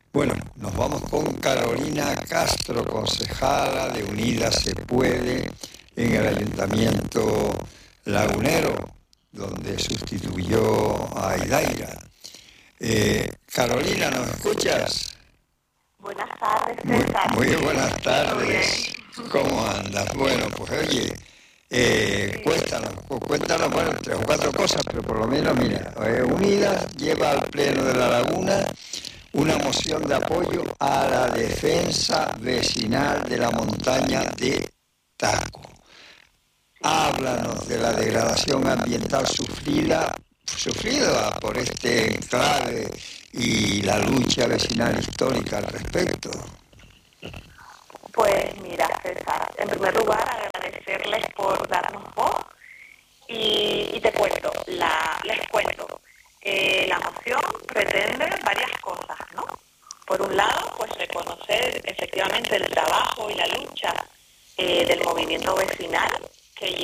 Bueno, nos vamos con Carolina Castro, concejala de Unidas Se Puede en el Ayuntamiento Lagunero, donde sustituyó a Idaira. Carolina, ¿nos escuchas? Buenas tardes, César. Muy buenas tardes. ¿Cómo andas? Bueno, pues oye, cuéntanos, bueno, 3 o 4 cosas, pero por lo menos, mira, Unidas lleva al Pleno de la Laguna una moción de apoyo a la defensa vecinal de la montaña de Taco. Háblanos de la degradación ambiental sufrida por este enclave y la lucha vecinal histórica al respecto. Pues mira, César, en primer lugar agradecerles por darnos voz y te cuento, les cuento. La moción pretende varias cosas, ¿no? Por un lado, pues reconocer efectivamente el trabajo y la lucha del movimiento vecinal que